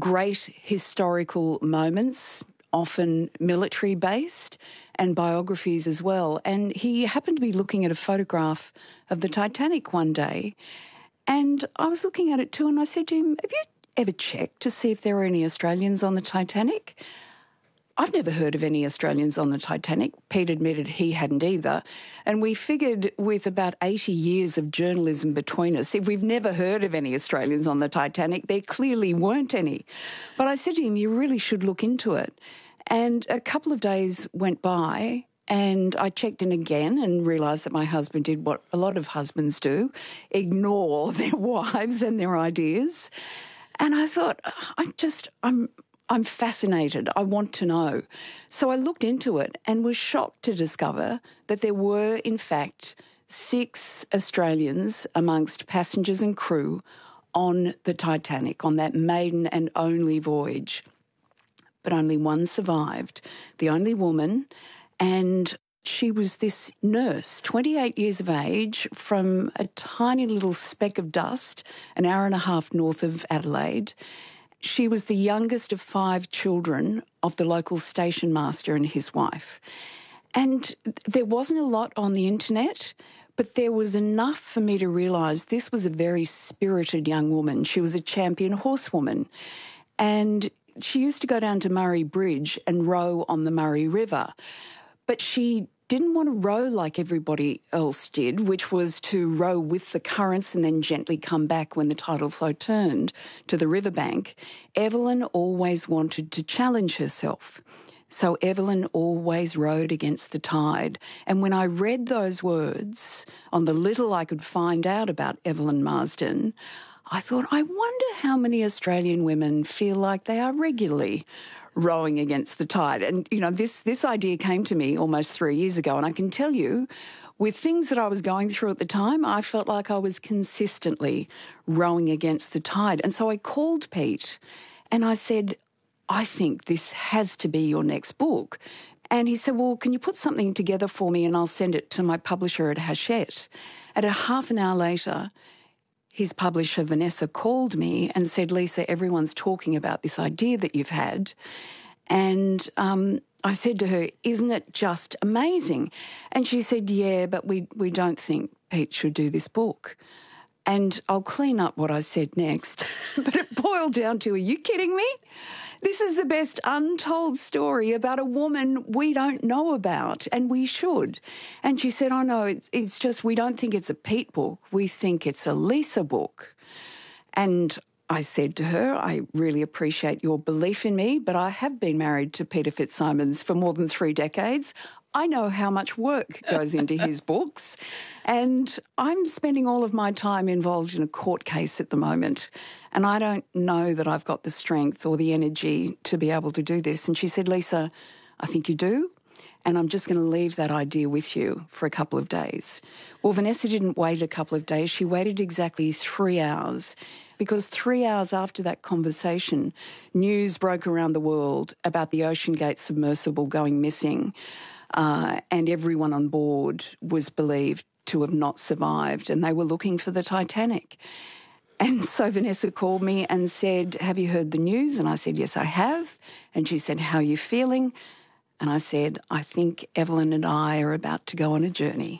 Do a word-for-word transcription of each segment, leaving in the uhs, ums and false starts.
great historical moments, often military-based, and biographies as well. And he happened to be looking at a photograph of the Titanic one day, and I was looking at it too, and I said to him, have you ever checked to see if there were any Australians on the Titanic? I've never heard of any Australians on the Titanic. Pete admitted he hadn't either. And we figured with about eighty years of journalism between us, if we've never heard of any Australians on the Titanic, there clearly weren't any. But I said to him, you really should look into it. And a couple of days went by and I checked in again and realised that my husband did what a lot of husbands do, ignore their wives and their ideas. And I thought, I just, I'm... I'm fascinated. I want to know. So I looked into it and was shocked to discover that there were, in fact, six Australians amongst passengers and crew on the Titanic, on that maiden and only voyage. But only one survived, the only woman, and she was this nurse, twenty-eight years of age, from a tiny little speck of dust, an hour and a half north of Adelaide. She was the youngest of five children of the local station master and his wife. And there wasn't a lot on the internet, but there was enough for me to realise this was a very spirited young woman. She was a champion horsewoman. And she used to go down to Murray Bridge and row on the Murray River. But she didn't want to row like everybody else did, which was to row with the currents and then gently come back when the tidal flow turned to the riverbank. Evelyn always wanted to challenge herself. So Evelyn always rowed against the tide. And when I read those words on the little I could find out about Evelyn Marsden, I thought, I wonder how many Australian women feel like they are regularly rowing against the tide. And, you know, this this idea came to me almost three years ago, and I can tell you, with things that I was going through at the time, I felt like I was consistently rowing against the tide. And so I called Pete and I said, I think this has to be your next book. And he said, well, can you put something together for me and I'll send it to my publisher at Hachette. At a half an hour later, his publisher, Vanessa, called me and said, Lisa, everyone's talking about this idea that you've had. And um, I said to her, isn't it just amazing? And she said, yeah, but we, we don't think Pete should do this book. And I'll clean up what I said next. But it boiled down to, are you kidding me? This is the best untold story about a woman we don't know about, and we should. And she said, oh, no, it's, it's just we don't think it's a Pete book. We think it's a Lisa book. And I said to her, I really appreciate your belief in me, but I have been married to Peter Fitzsimons for more than three decades. I know how much work goes into his books, and I'm spending all of my time involved in a court case at the moment, and I don't know that I've got the strength or the energy to be able to do this. And she said, Lisa, I think you do, and I'm just going to leave that idea with you for a couple of days. Well, Vanessa didn't wait a couple of days. She waited exactly three hours, because three hours after that conversation, news broke around the world about the OceanGate submersible going missing. Uh, and everyone on board was believed to have not survived, and they were looking for the Titanic. And so Vanessa called me and said, have you heard the news? And I said, yes, I have. And she said, how are you feeling? And I said, I think Evelyn and I are about to go on a journey.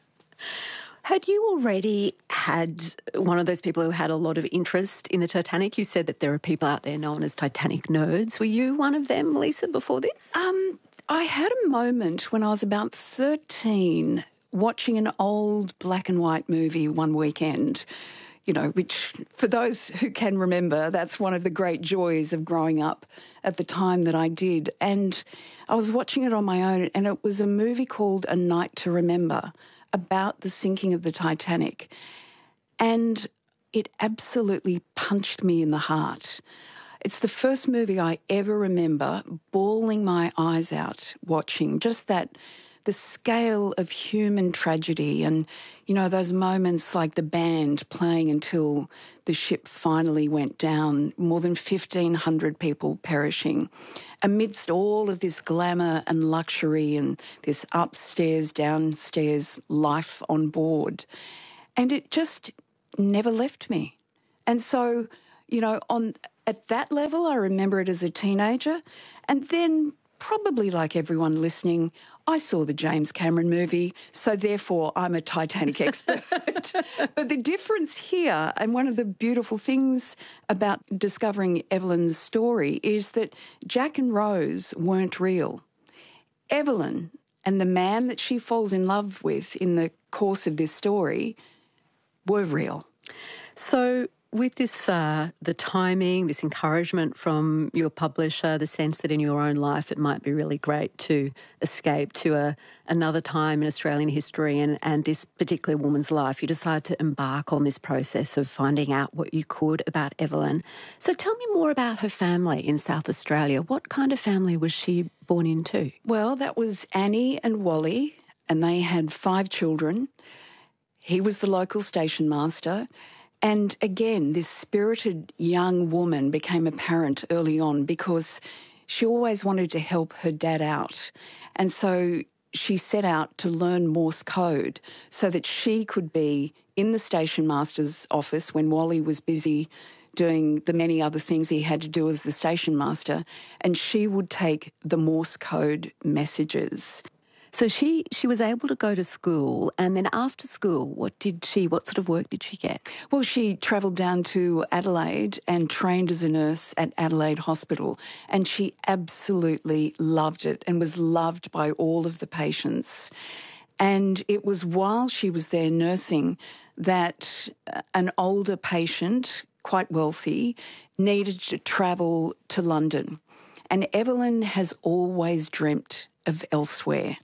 Had you already had one of those people who had a lot of interest in the Titanic? You said that there are people out there known as Titanic nerds. Were you one of them, Lisa, before this? Um... I had a moment when I was about thirteen watching an old black and white movie one weekend, you know, which for those who can remember, that's one of the great joys of growing up at the time that I did. And I was watching it on my own, and it was a movie called A Night to Remember about the sinking of the Titanic. And it absolutely punched me in the heart. It's the first movie I ever remember bawling my eyes out watching, just that, the scale of human tragedy and, you know, those moments like the band playing until the ship finally went down, more than fifteen hundred people perishing, amidst all of this glamour and luxury and this upstairs, downstairs life on board. And it just never left me. And so, you know, on at that level, I remember it as a teenager. And then, probably like everyone listening, I saw the James Cameron movie, so therefore I'm a Titanic expert. But the difference here, and one of the beautiful things about discovering Evelyn's story, is that Jack and Rose weren't real. Evelyn and the man that she falls in love with in the course of this story were real. So with this, uh, the timing, this encouragement from your publisher, the sense that in your own life it might be really great to escape to a, another time in Australian history and, and this particular woman's life, you decide to embark on this process of finding out what you could about Evelyn. So tell me more about her family in South Australia. What kind of family was she born into? Well, that was Annie and Wally, and they had five children. He was the local station master. And again, this spirited young woman became apparent early on because she always wanted to help her dad out. And so she set out to learn Morse code so that she could be in the station master's office when Wally was busy doing the many other things he had to do as the station master, and she would take the Morse code messages. So she, she was able to go to school, and then after school, what did she, what sort of work did she get? Well, she travelled down to Adelaide and trained as a nurse at Adelaide Hospital, and she absolutely loved it and was loved by all of the patients. And it was while she was there nursing that an older patient, quite wealthy, needed to travel to London. And Evelyn has always dreamt of elsewhere.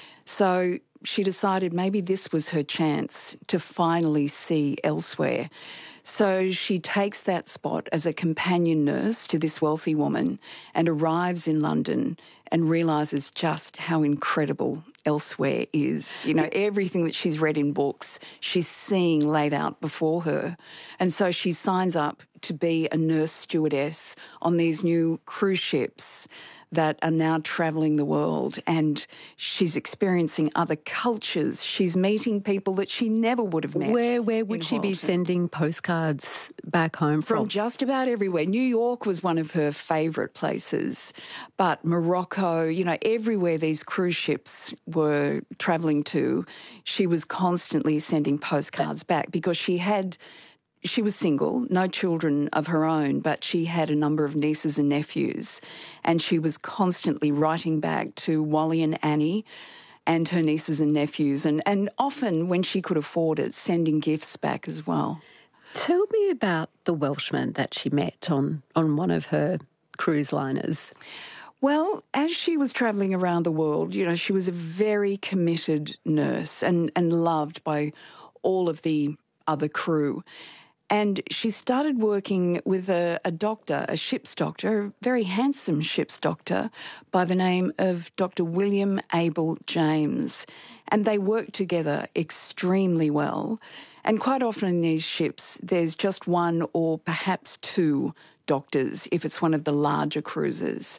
So she decided maybe this was her chance to finally see elsewhere. So she takes that spot as a companion nurse to this wealthy woman and arrives in London and realises just how incredible elsewhere is. You know, everything that she's read in books, she's seeing laid out before her. And so she signs up to be a nurse stewardess on these new cruise ships that are now travelling the world, and she's experiencing other cultures. She's meeting people that she never would have met. Where where would she be sending postcards back home from? From just about everywhere. New York was one of her favourite places, but Morocco, you know, everywhere these cruise ships were travelling to, she was constantly sending postcards back because she had... She was single, no children of her own, but she had a number of nieces and nephews, and she was constantly writing back to Wally and Annie and her nieces and nephews, and, and often, when she could afford it, sending gifts back as well. Tell me about the Welshman that she met on, on one of her cruise liners. Well, as she was travelling around the world, you know, she was a very committed nurse and, and loved by all of the other crew. And she started working with a, a doctor, a ship's doctor, a very handsome ship's doctor by the name of Doctor William Abel James. And they worked together extremely well. And quite often in these ships, there's just one or perhaps two doctors if it's one of the larger cruises.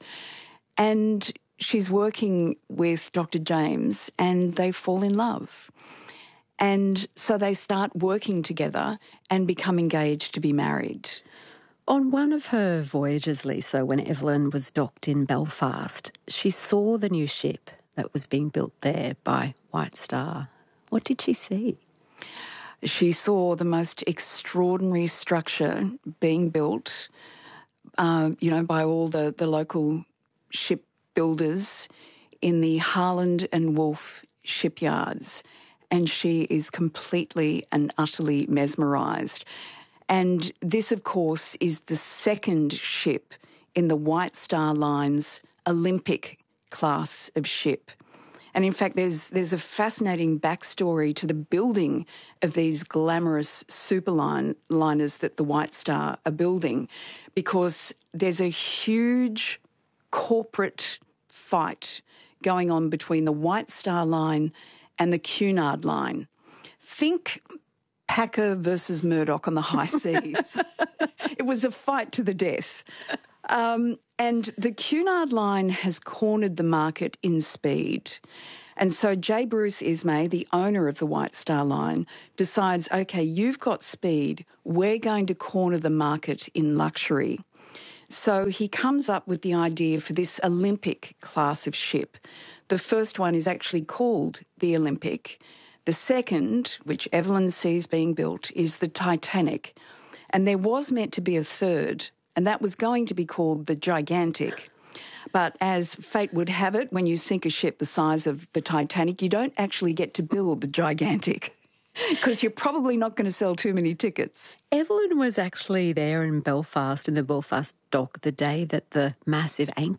And she's working with Doctor James and they fall in love. And so they start working together and become engaged to be married. On one of her voyages, Lisa, when Evelyn was docked in Belfast, she saw the new ship that was being built there by White Star. What did she see? She saw the most extraordinary structure being built, uh, you know, by all the, the local shipbuilders in the Harland and Wolff shipyards. And she is completely and utterly mesmerised. And this, of course, is the second ship in the White Star Line's Olympic class of ship. And in fact, there's there's a fascinating backstory to the building of these glamorous superliners that the White Star are building, because there's a huge corporate fight going on between the White Star Line and the Cunard Line. Think Packer versus Murdoch on the high seas. It was a fight to the death. Um, and the Cunard Line has cornered the market in speed. And so J. Bruce Ismay, the owner of the White Star Line, decides, OK, you've got speed. We're going to corner the market in luxury. So he comes up with the idea for this Olympic class of ship. The first one is actually called the Olympic. The second, which Evelyn sees being built, is the Titanic. And there was meant to be a third, and that was going to be called the Gigantic. But as fate would have it, when you sink a ship the size of the Titanic, you don't actually get to build the Gigantic because you're probably not going to sell too many tickets. Evelyn was actually there in Belfast, in the Belfast dock, the day that the massive anchor